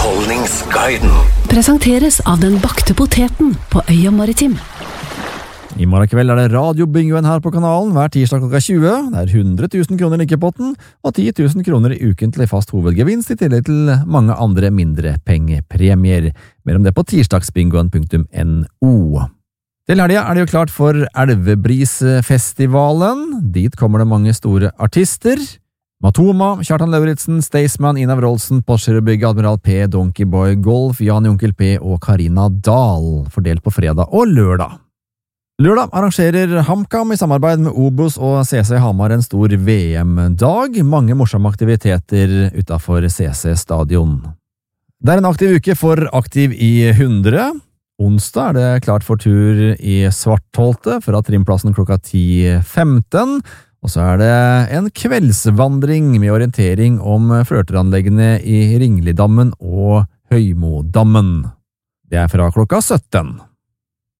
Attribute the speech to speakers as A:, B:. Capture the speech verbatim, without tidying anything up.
A: Underholdningsguiden
B: Presenteres av den bakte poteten på Øya Maritim.
C: I morgen kveld er det radiobingoen her på kanalen hver tirsdag klokka tjue. Det er hundre tusen kroner i nikkepotten og ti tusen kroner i ukentlig fast hovedgevinst i tillegg til mange andre mindre pengepremier. Mer om det på tirsdagsbingoen punktum no. Til helga er det jo klart for Elvebrisfestivalen. Dit kommer det mange store artister. Matoma, Kjartan Lauritsen, Staysman, Ina Wroldsen, Porsche-bygget, Admiral P, Donkeyboy, Golf, Jan Onkel P og Karina Dahl, fordelt på fredag og lørdag. Lørdag arrangerer HamKam i samarbeid med Obos og C C Hamar en stor V M-dag, mange morsomme aktiviteter utenfor C C stadion. Det er en aktiv uke for Aktiv i hundre. Onsdag er det klart for tur i Svartholte fra trimplassen klokka ti femten, og så er det en kveldsvandring med orientering om flørteranleggene i Ringlidammen og Høymodammen. Det er fra klokka sytten.